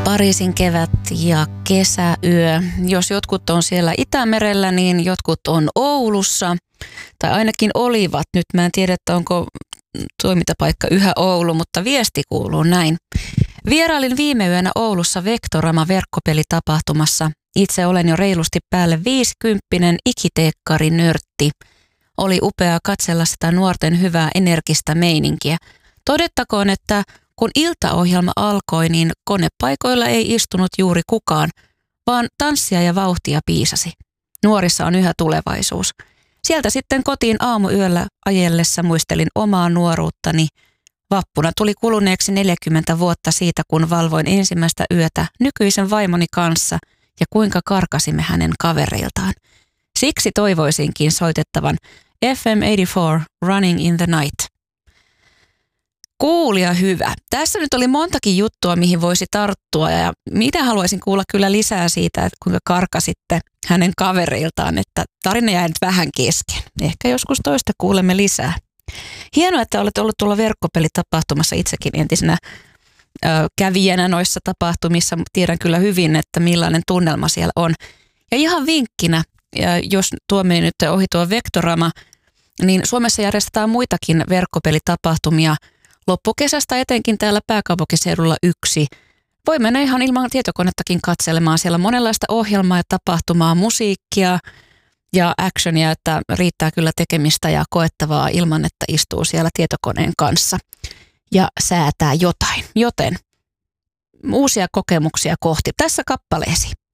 Pariisin kevät ja kesäyö. Jos jotkut on siellä Itämerellä, niin jotkut on Oulussa. Tai ainakin olivat. Nyt mä en tiedä, että onko toimintapaikka yhä Oulu, mutta viesti kuuluu näin. Vierailin viime yönä Oulussa Vectorama-verkkopelitapahtumassa. Itse olen jo reilusti päälle 50 ikiteekkari-nörtti. Oli upeaa katsella sitä nuorten hyvää energistä meininkiä. Todettakoon, että kun iltaohjelma alkoi, niin konepaikoilla ei istunut juuri kukaan, vaan tanssia ja vauhtia piisasi. Nuorissa on yhä tulevaisuus. Sieltä sitten kotiin aamuyöllä ajellessa muistelin omaa nuoruuttani. Vappuna tuli kuluneeksi 40 vuotta siitä, kun valvoin ensimmäistä yötä nykyisen vaimoni kanssa ja kuinka karkasimme hänen kavereiltaan. Siksi toivoisinkin soitettavan FM 84 Running in the Night. Kuulija hyvä. Tässä nyt oli montakin juttua, mihin voisi tarttua ja mitä haluaisin kuulla kyllä lisää siitä, että kuinka karkasitte hänen kavereiltaan, että tarina jäi nyt vähän kesken. Ehkä joskus toista kuulemme lisää. Hienoa, että olet ollut tuolla verkkopelitapahtumassa itsekin entisenä kävijänä noissa tapahtumissa. Tiedän kyllä hyvin, että millainen tunnelma siellä on. Ja ihan vinkkinä, jos tuomme nyt ohi tuo Vectorama, niin Suomessa järjestetään muitakin verkkopelitapahtumia loppukesästä etenkin täällä pääkaupunkiseudulla yksi. Voi mennä ihan ilman tietokonettakin katselemaan. Siellä monenlaista ohjelmaa ja tapahtumaa, musiikkia ja actionia, että riittää kyllä tekemistä ja koettavaa ilman, että istuu siellä tietokoneen kanssa ja säätää jotain. Joten uusia kokemuksia kohti. Tässä kappaleesi.